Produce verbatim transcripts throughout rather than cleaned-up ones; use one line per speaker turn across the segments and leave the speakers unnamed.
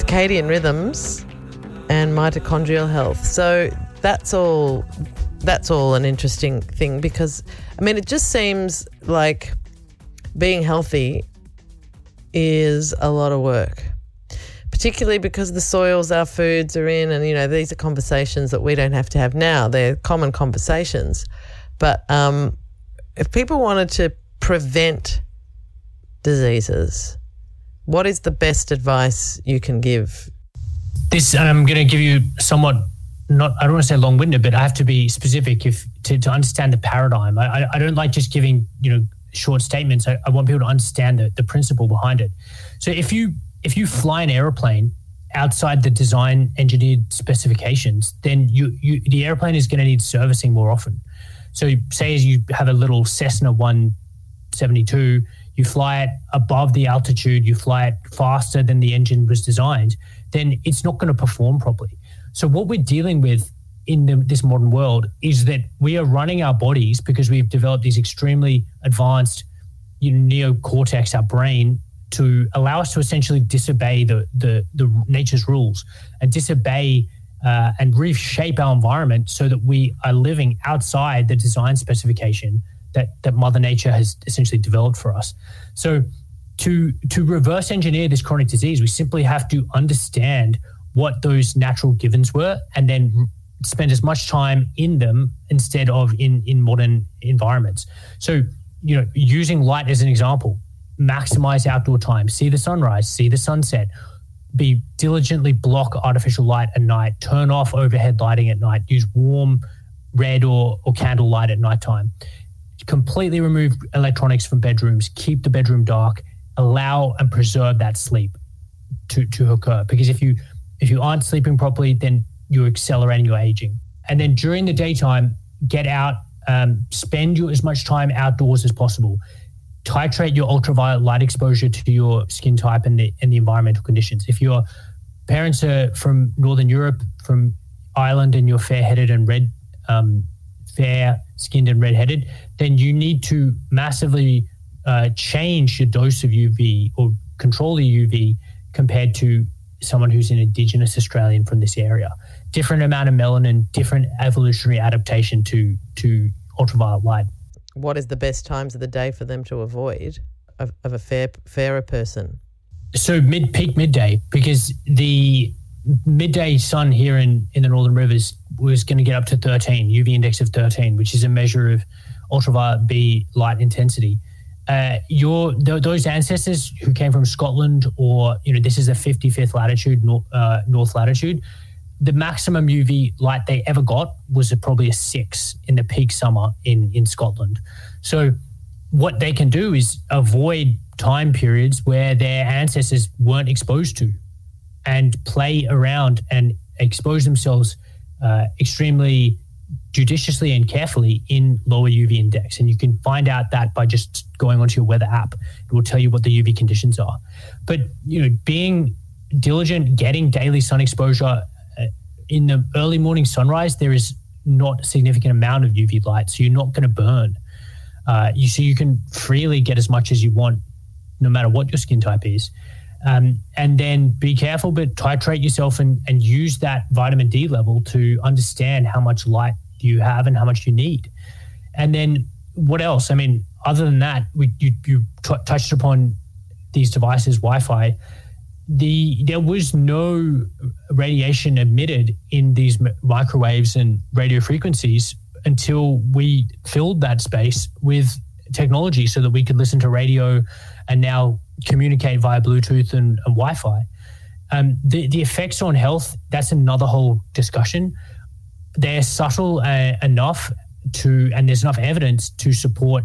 circadian rhythms and mitochondrial health. So that's all that's all an interesting thing because, I mean, it just seems like being healthy is a lot of work, particularly because the soils our foods are in, and, you know, these are conversations that we don't have to have now. They're common conversations. But um, if people wanted to prevent diseases, what is the best advice you can give?
This, I'm going to give you somewhat, not, I don't want to say long-winded, but I have to be specific if to, to understand the paradigm. I, I, I don't like just giving, you know, short statements. I, I want people to understand the, the principle behind it. So if you if you fly an airplane outside the design engineered specifications, then you, you the airplane is going to need servicing more often. So say as you have a little Cessna one seventy-two, you fly it above the altitude, you fly it faster than the engine was designed, then it's not going to perform properly. So what we're dealing with in the, this modern world is that we are running our bodies because we've developed these extremely advanced, you know, neocortex, our brain, to allow us to essentially disobey the the, the nature's rules and disobey uh, and reshape our environment so that we are living outside the design specification that that Mother Nature has essentially developed for us. So to to reverse engineer this chronic disease, we simply have to understand what those natural givens were and then spend as much time in them instead of in, in modern environments. So, you know, using light as an example, maximize outdoor time, see the sunrise, see the sunset, be diligently block artificial light at night, turn off overhead lighting at night, use warm red or, or candle light at nighttime, completely remove electronics from bedrooms, keep the bedroom dark, allow and preserve that sleep to, to occur. Because if you if you aren't sleeping properly, then you're accelerating your aging. And then during the daytime, get out, um, spend your, as much time outdoors as possible. Titrate your ultraviolet light exposure to your skin type and the, and the environmental conditions. If your parents are from Northern Europe, from Ireland, and you're fair-headed and red, um, fair-skinned and red-headed, then you need to massively uh, change your dose of U V or control the U V compared to someone who's an Indigenous Australian from this area. Different amount of melanin, different evolutionary adaptation to to ultraviolet light.
What is the best times of the day for them to avoid of, of a fair fairer person?
So mid peak midday, because the midday sun here in, in the Northern Rivers was going to get up to thirteen, U V index of thirteen, which is a measure of ultraviolet B light intensity. Uh, your th- those ancestors who came from Scotland, or, you know, this is a fifty-fifth latitude, nor, uh, north latitude, the maximum U V light they ever got was a, probably a six in the peak summer in, in Scotland. So what they can do is avoid time periods where their ancestors weren't exposed to and play around and expose themselves uh, extremely judiciously and carefully in lower U V index. And you can find out that by just going onto your weather app. It will tell you what the U V conditions are. But, you know, being diligent, getting daily sun exposure uh, in the early morning sunrise, there is not a significant amount of U V light, so you're not going to burn. Uh, you so you can freely get as much as you want, no matter what your skin type is. Um, and then be careful, but titrate yourself and, and use that vitamin D level to understand how much light you have and how much you need. And then what else? I mean, other than that, we, you, you t- touched upon these devices, Wi-Fi. The there was no radiation emitted in these m- microwaves and radio frequencies until we filled that space with technology so that we could listen to radio and now communicate via Bluetooth and, and Wi-Fi. Um, the, the effects on health, that's another whole discussion. They're subtle uh, enough to, and there's enough evidence to support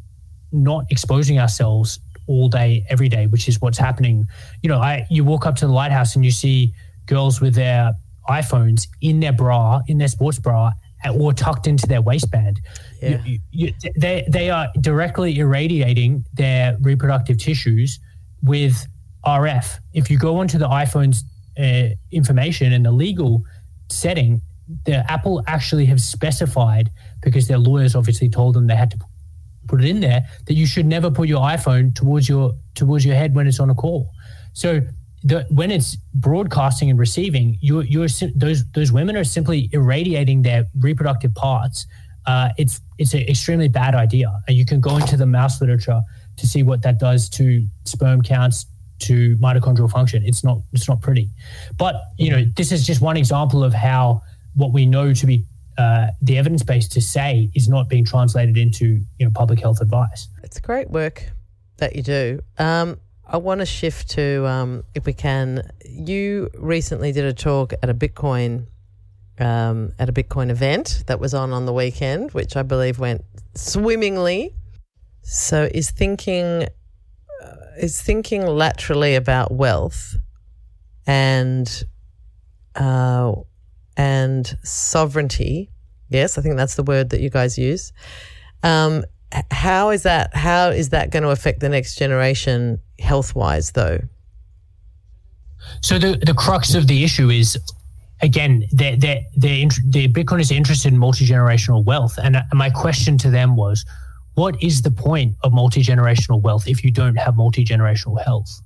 not exposing ourselves all day, every day, which is what's happening. You know, I you walk up to the lighthouse and you see girls with their iPhones in their bra, in their sports bra, or tucked into their waistband.
Yeah.
You, you, they they are directly irradiating their reproductive tissues with R F. If you go onto the iPhone's uh, information and the legal setting, the Apple actually have specified, because their lawyers obviously told them they had to put it in there, that you should never put your iPhone towards your towards your head when it's on a call. So the, when it's broadcasting and receiving, you're, you're those those women are simply irradiating their reproductive parts. Uh, it's it's an extremely bad idea. And you can go into the mouse literature to see what that does to sperm counts, to mitochondrial function. It's not it's not pretty. But you know, this is just one example of how what we know to be uh, the evidence base to say is not being translated into you know public health advice.
It's great work that you do. Um, I want to shift to, um, if we can, you recently did a talk at a Bitcoin um, at a Bitcoin event that was on on the weekend, which I believe went swimmingly. So is thinking uh, is thinking laterally about wealth and uh, and sovereignty. Yes, I think that's the word that you guys use. Um, How is that? How is that going to affect the next generation health-wise, though?
So the the crux of the issue is, again, they they they the Bitcoiners are interested in multi-generational wealth, and my question to them was, what is the point of multi-generational wealth if you don't have multi-generational health?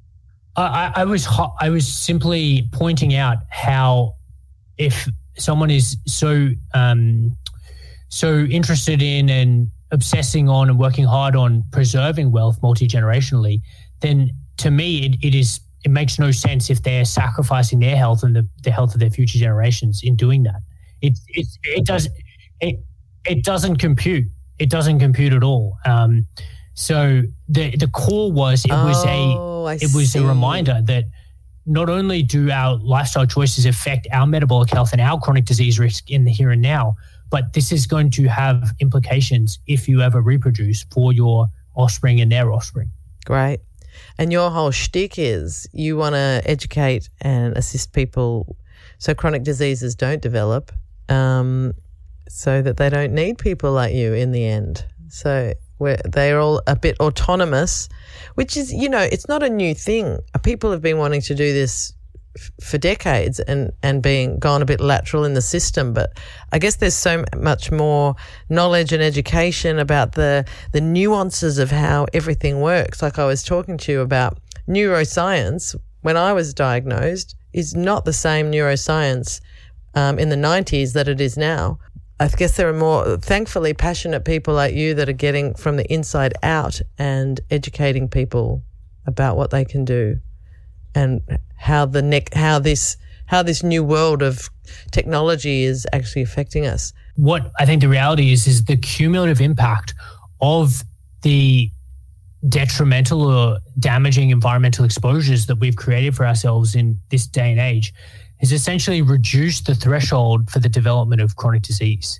I, I was I was simply pointing out how if someone is so um, so interested in and obsessing on and working hard on preserving wealth multi-generationally, then to me it, it is it makes no sense if they're sacrificing their health and the, the health of their future generations in doing that. It it it does it it doesn't compute. It doesn't compute at all. Um, so the the core was it was
oh,
a
I
it was
see.
a reminder that not only do our lifestyle choices affect our metabolic health and our chronic disease risk in the here and now, but this is going to have implications if you ever reproduce for your offspring and their offspring.
Great. And your whole shtick is you want to educate and assist people so chronic diseases don't develop, um, so that they don't need people like you in the end. So we're, they're all a bit autonomous, which is, you know, it's not a new thing. People have been wanting to do this for decades and, and being gone a bit lateral in the system. But I guess there's so much more knowledge and education about the, the nuances of how everything works. Like I was talking to you about neuroscience when I was diagnosed is not the same neuroscience um, in the nineties that it is now. I guess there are more, thankfully, passionate people like you that are getting from the inside out and educating people about what they can do and how the neck, how this, how this new world of technology is actually affecting us.
What I think the reality is, is the cumulative impact of the detrimental or damaging environmental exposures that we've created for ourselves in this day and age has essentially reduced the threshold for the development of chronic disease.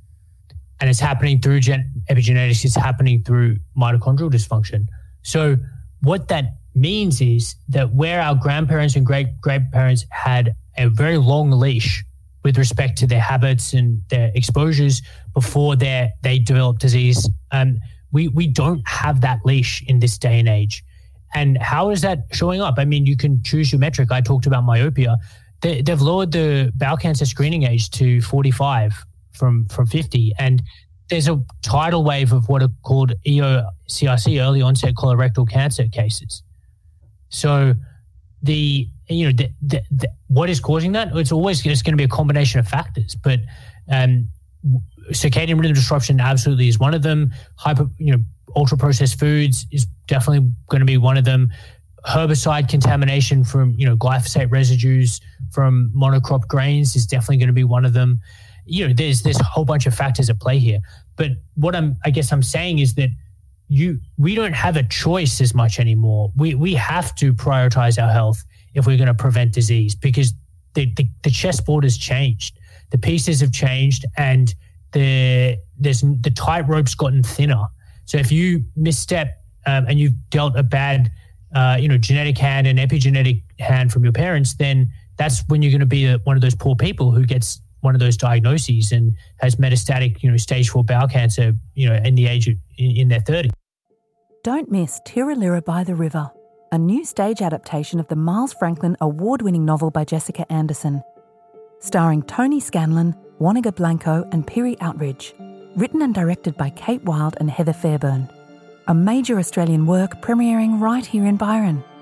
And it's happening through gen- epigenetics, it's happening through mitochondrial dysfunction. So what that means is that where our grandparents and great-grandparents had a very long leash with respect to their habits and their exposures before they they developed disease, um, we, we don't have that leash in this day and age. And how is that showing up? I mean, you can choose your metric. I talked about myopia. They, they've lowered the bowel cancer screening age to forty-five from, from fifty. And there's a tidal wave of what are called E O C I C, early onset colorectal cancer cases. So the, you know, the, the, the, what is causing that? It's always it's going to be a combination of factors, but um, circadian rhythm disruption absolutely is one of them. Hyper, you know, ultra processed foods is definitely going to be one of them. Herbicide contamination from, you know, glyphosate residues from monocrop grains is definitely going to be one of them. You know, there's there's a whole bunch of factors at play here. But what I'm, I guess I'm saying is that you, we don't have a choice as much anymore. We we have to prioritize our health if we're going to prevent disease, because the, the, the chessboard has changed. The pieces have changed, and the there's the tightrope's gotten thinner. So if you misstep um, and you've dealt a bad, uh, you know, genetic hand and epigenetic hand from your parents, then that's when you're going to be a, one of those poor people who gets one of those diagnoses and has metastatic, you know, stage four bowel cancer, you know, in the age of, in, in their thirties.
Don't miss Tiralira by the River, a new stage adaptation of the Miles Franklin award-winning novel by Jessica Anderson, starring Tony Scanlon, Wanaka Blanco and Piri Outridge, written and directed by Kate Wilde and Heather Fairburn. A major Australian work premiering right here in Byron.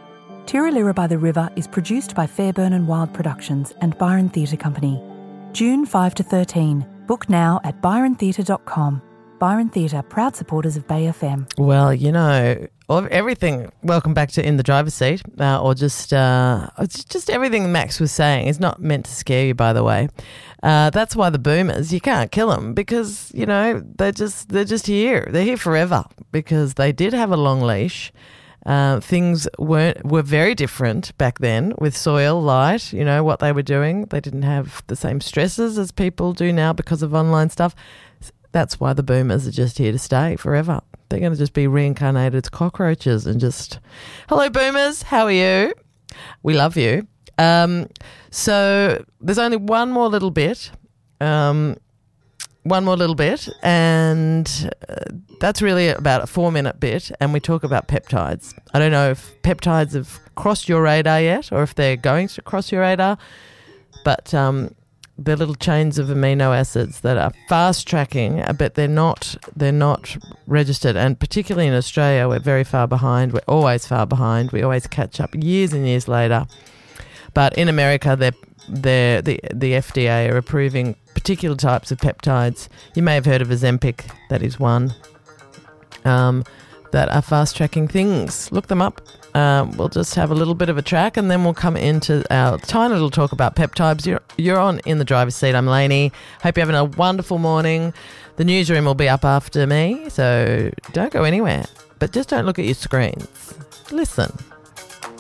Tiralira by the River is produced by Fairburn and Wild Productions and Byron Theatre Company. June fifth to thirteen. Book now at byron theatre dot com. Byron Theatre, proud supporters of Bay F M.
Well, you know, of everything. Welcome back to In the Driver's Seat, uh, or just uh, it's just everything Max was saying is not meant to scare you, by the way. Uh, that's why the boomers, you can't kill them because, you know, they're just they're just here. They're here forever because they did have a long leash. Uh, things weren't were very different back then with soil, light, you know, what they were doing. They didn't have the same stresses as people do now because of online stuff. That's why the boomers are just here to stay forever. They're going to just be reincarnated as cockroaches and just, hello boomers, how are you? We love you. Um, so there's only one more little bit. Um One more little bit, and uh, that's really about a four-minute bit, and we talk about peptides. I don't know if peptides have crossed your radar yet or if they're going to cross your radar, but um, they're little chains of amino acids that are fast-tracking, but they're not they're not registered, and particularly in Australia, we're very far behind. We're always far behind. We always catch up years and years later. But in America, they're they're, the the F D A are approving particular types of peptides. You may have heard of Ozempic, that is one, um, that are fast-tracking things. Look them up. Um, we'll just have a little bit of a track and then we'll come into our tiny little talk about peptides. You're, you're on In the Driver's Seat. I'm Lainey. Hope you're having a wonderful morning. The newsroom will be up after me, so don't go anywhere. But just don't look at your screens. Listen.